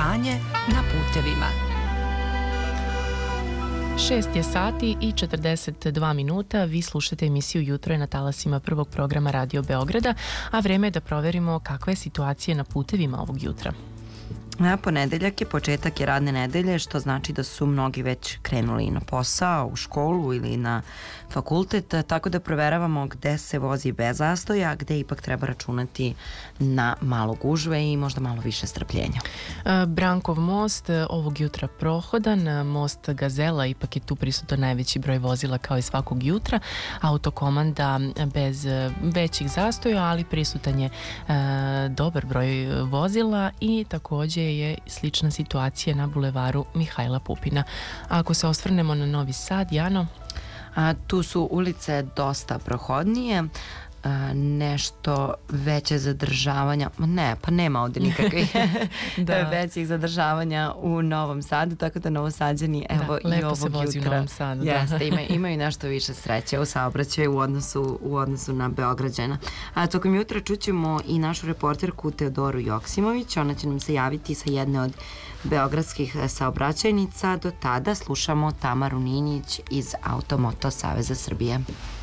stanje na putevima. 6 je sati i 42 minuta. Vi slušate emisiju Jutro je na talasima prvog programa Radio Beograda, a vreme je da proverimo kakva je situacija na putevima ovog jutra. Ponedeljak je, početak je radne nedelje, što znači da su mnogi već krenuli na posao, u školu ili na fakultet, tako da proveravamo gde se vozi bez zastoja, gde ipak treba računati na malo gužve i možda malo više strpljenja. Brankov most ovog jutra prohodan, most Gazela, ipak je tu prisutan najveći broj vozila kao i svakog jutra, autokomanda bez većih zastoja, ali prisutan je dobar broj vozila i takođe je slična situacija na bulevaru Mihajla Pupina. Ako se osvrnemo na Novi Sad, Jano? Tu su ulice dosta prohodnije, nešto veće zadržavanja, nema ovde nikakvih većih zadržavanja u Novom Sadu, tako da Novosađani i ovog jutra imaju nešto više sreće u saobraćaju u odnosu na Beograđana. Tokom jutra čućemo i našu reporterku Teodoru Joksimović, ona će nam se javiti sa jedne od beogradskih saobraćajnica. Do tada slušamo Tamaru Ninić iz Automoto Saveza Srbije.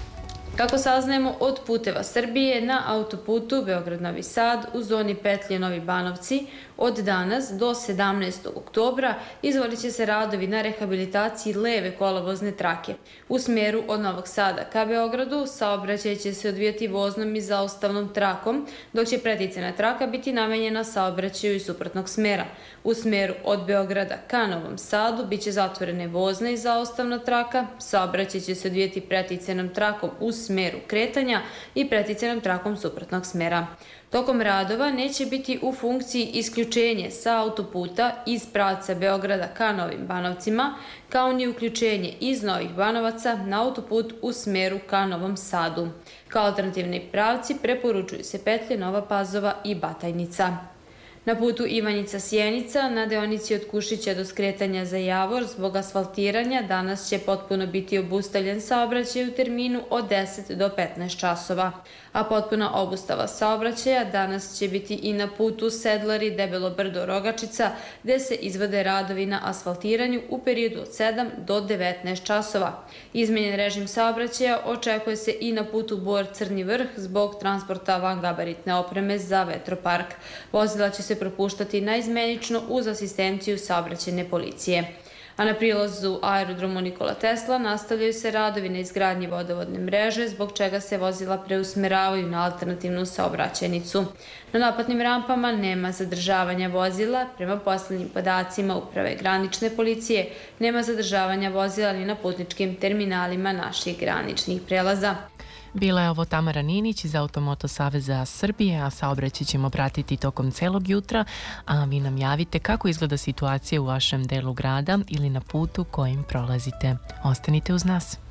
Kako saznajemo od Puteva Srbije, na autoputu Beograd-Novi Sad u zoni petlje Novi Banovci od danas do 17. oktobra izvodit će se radovi na rehabilitaciji leve kolovozne trake. U smeru od Novog Sada ka Beogradu saobraćaj će se odvijati voznom i zaustavnom trakom, dok će preticena traka biti namenjena saobraćaju iz suprotnog smera. U smeru od Beograda ka Novom Sadu biće zatvorene vozna i zaustavna traka, saobraćaj će se odvijati preticenom trakom u smeru kretanja i preticenom trakom suprotnog smera. Tokom radova neće biti u funkciji isključenje sa autoputa iz pravca Beograda ka Novim Banovcima, kao ni uključenje iz Novih Banovaca na autoput u smeru ka Novom Sadu. Kao alternativni pravci preporučuju se petlje Nova Pazova i Batajnica. Na putu Ivanjica-Sjenica, na deonici od Kušića do skretanja za Javor, zbog asfaltiranja danas će potpuno biti obustavljen saobraćaj u terminu od 10 do 15 časova. A potpuna obustava saobraćaja danas će biti i na putu Sedlari, Debelo Brdo, Rogačica, gde se izvode radovi na asfaltiranju u periodu od 7 do 19 časova. Izmenjen režim saobraćaja očekuje se i na putu Bor-Crni Vrh zbog transporta vangabaritne opreme za vetropark. Vozila će se propuštati naizmenično uz asistenciju saobraćajne policije. A na prilazu aerodromu Nikola Tesla nastavljaju se radovi na izgradnji vodovodne mreže, zbog čega se vozila preusmeravaju na alternativnu saobraćajnicu. Na naplatnim rampama nema zadržavanja vozila, prema poslednjim podacima Uprave granične policije, nema zadržavanja vozila ni na putničkim terminalima naših graničnih prelaza. Bila je ovo Tamara Ninić iz Automoto Saveza Srbije, a saobraćaj ćemo pratiti tokom celog jutra, a vi nam javite kako izgleda situacija u vašem delu grada ili na putu kojim prolazite. Ostanite uz nas.